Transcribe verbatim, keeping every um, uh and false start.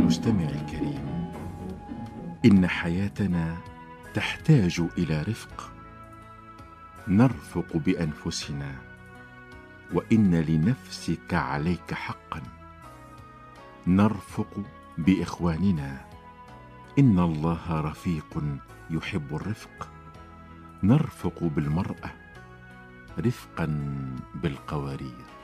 المستمع الكريم، إن حياتنا تحتاج إلى رفق. نرفق بأنفسنا، وإن لنفسك عليك حقا. نرفق بإخواننا، إن الله رفيق يحب الرفق. نرفق بالمرأة رفقا بالقوارير.